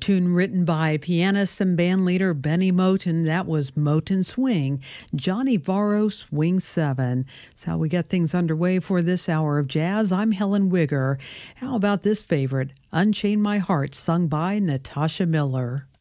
tune written by pianist and bandleader Benny Moten. That was Moten Swing, Johnny Varro Swing 7. That's how we get things underway for this hour of jazz. I'm Helen Wigger. How about this favorite, Unchain My Heart, sung by Natasha Miller.